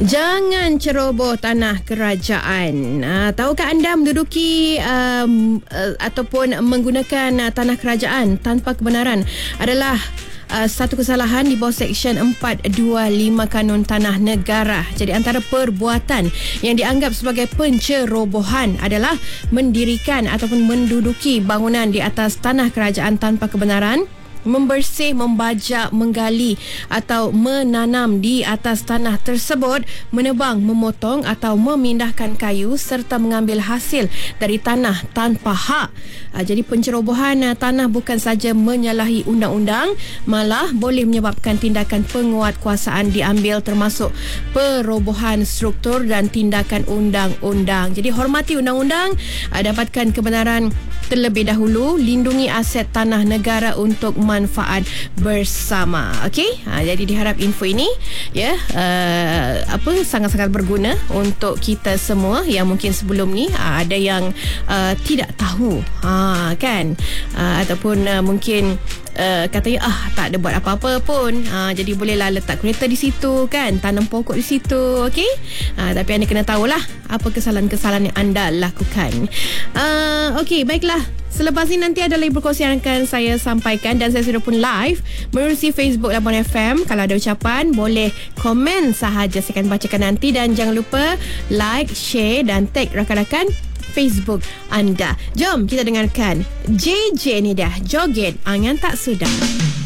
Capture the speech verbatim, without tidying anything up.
Jangan ceroboh tanah kerajaan. Uh, tahukah anda menduduki um, uh, ataupun menggunakan uh, tanah kerajaan tanpa kebenaran adalah Uh, satu kesalahan di bawah Seksyen empat dua lima Kanun Tanah Negara. Jadi antara perbuatan yang dianggap sebagai pencerobohan adalah mendirikan ataupun menduduki bangunan di atas tanah kerajaan tanpa kebenaran, membersih, membajak, menggali atau menanam di atas tanah tersebut, menebang, memotong atau memindahkan kayu serta mengambil hasil dari tanah tanpa hak. Jadi pencerobohan tanah bukan saja menyalahi undang-undang, malah boleh menyebabkan tindakan penguatkuasaan diambil, termasuk perobohan struktur dan tindakan undang-undang. Jadi hormati undang-undang, dapatkan kebenaran terlebih dahulu, lindungi aset tanah negara untuk manfaat bersama. Okey, ha, jadi diharap info ini ya uh, apa sangat-sangat berguna untuk kita semua yang mungkin sebelum ni uh, ada yang uh, tidak tahu, ha, kan, uh, ataupun uh, mungkin Uh, katanya ah tak ada buat apa-apa pun, uh, jadi bolehlah letak kereta di situ, kan, tanam pokok di situ. Okey, uh, tapi anda kena tahulah apa kesalahan-kesalahan yang anda lakukan. uh, Okey, baiklah. Selepas ini nanti ada label kongsi yang akan saya sampaikan, dan saya sudah pun live menerusi Facebook Labuan F M. Kalau ada ucapan boleh komen sahaja, saya akan bacakan nanti. Dan jangan lupa like, share dan tag rakan-rakan Facebook anda. Jom kita dengarkan J J ni dah, Joget Angan Tak Sudah.